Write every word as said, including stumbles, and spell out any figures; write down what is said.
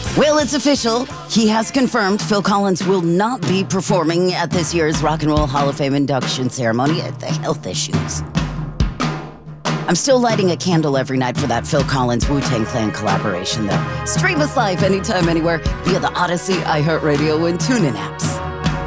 Well, it's official. He has confirmed Phil Collins will not be performing at this year's Rock and Roll Hall of Fame induction ceremony at the health issues. I'm still lighting a candle every night for that Phil Collins Wu-Tang Clan collaboration, though. Stream us live anytime, anywhere via the Odyssey, iHeartRadio, and TuneIn apps.